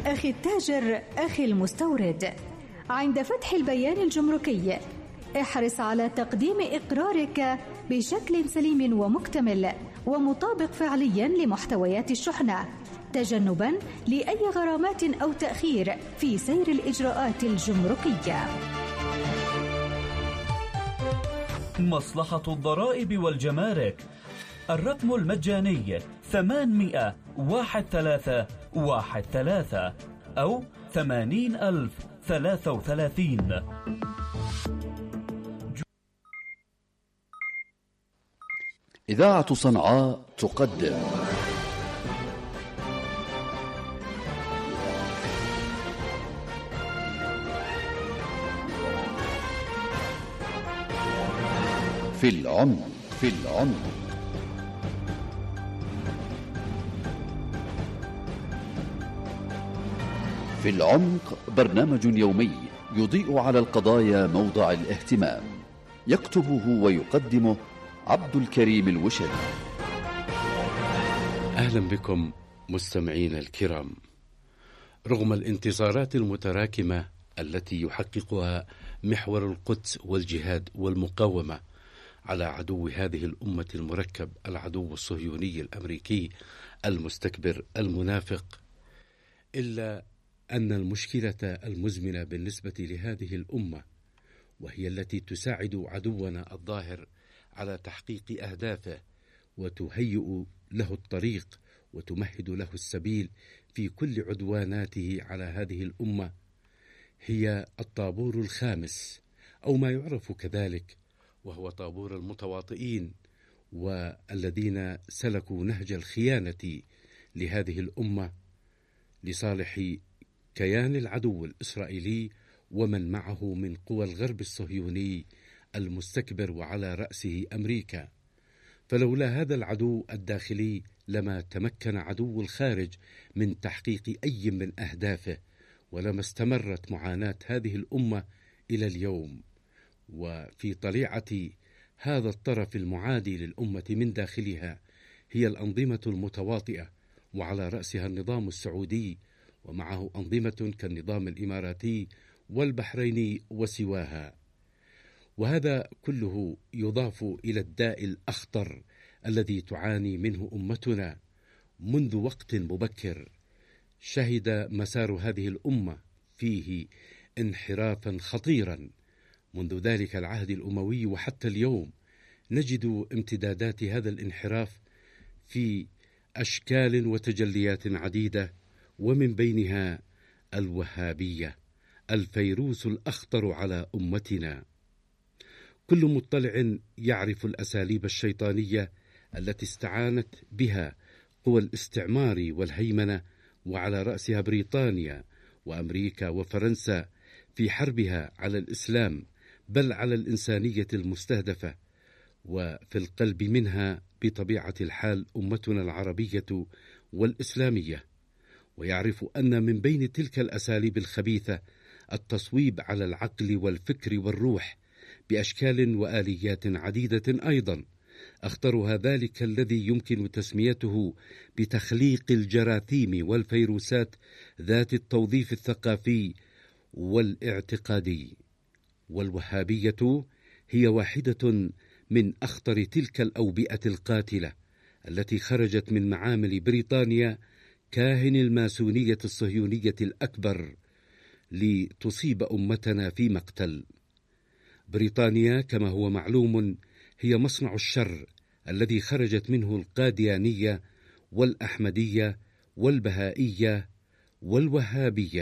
أخي التاجر، أخي المستورد، عند فتح البيان الجمركي احرص على تقديم إقرارك بشكل سليم ومكتمل ومطابق فعليا لمحتويات الشحنة، تجنبا لأي غرامات أو تأخير في سير الإجراءات الجمركية. مصلحة الضرائب والجمارك، الرقم المجاني 800-1313 أو 80,033. إذاعة صنعاء تقدم في العمق. في العمق برنامج يومي يضيء على القضايا موضع الاهتمام، يكتبه ويقدمه عبد الكريم الوشري. أهلا بكم مستمعين الكرام. رغم الانتصارات المتراكمة التي يحققها محور القدس والجهاد والمقاومة على عدو هذه الأمة المركب، العدو الصهيوني الأمريكي المستكبر المنافق، إلا أن المشكلة المزمنة بالنسبة لهذه الأمة، وهي التي تساعد عدونا الظاهر على تحقيق أهدافه وتهيئ له الطريق وتمهد له السبيل في كل عدواناته على هذه الأمة، هي الطابور الخامس أو ما يعرف كذلك، وهو طابور المتواطئين والذين سلكوا نهج الخيانة لهذه الأمة لصالح كيان العدو الإسرائيلي ومن معه من قوى الغرب الصهيوني المستكبر وعلى رأسه أمريكا. فلولا هذا العدو الداخلي لما تمكن عدو الخارج من تحقيق أي من أهدافه، ولما استمرت معاناة هذه الأمة إلى اليوم. وفي طليعة هذا الطرف المعادي للأمة من داخلها هي الأنظمة المتواطئة، وعلى رأسها النظام السعودي، ومعه أنظمة كالنظام الإماراتي والبحريني وسواها. وهذا كله يضاف إلى الداء الأخطر الذي تعاني منه أمتنا منذ وقت مبكر. شهد مسار هذه الأمة فيه انحرافا خطيرا منذ ذلك العهد الأموي وحتى اليوم. نجد امتدادات هذا الانحراف في أشكال وتجليات عديدة، ومن بينها الوهابية، الفيروس الأخطر على أمتنا. كل مطلع يعرف الأساليب الشيطانية التي استعانت بها قوى الاستعمار والهيمنة، وعلى رأسها بريطانيا وأمريكا وفرنسا في حربها على الإسلام، بل على الإنسانية المستهدفة. وفي القلب منها بطبيعة الحال أمتنا العربية والإسلامية. ويعرف أن من بين تلك الأساليب الخبيثة التصويب على العقل والفكر والروح بأشكال وآليات عديدة أيضا، أخطرها ذلك الذي يمكن تسميته بتخليق الجراثيم والفيروسات ذات التوظيف الثقافي والاعتقادي. والوهابية هي واحدة من أخطر تلك الأوبئة القاتلة التي خرجت من معامل بريطانيا كاهن الماسونية الصهيونية الأكبر لتصيب أمتنا في مقتل. بريطانيا كما هو معلوم هي مصنع الشر الذي خرجت منه القاديانية والأحمدية والبهائية والوهابية.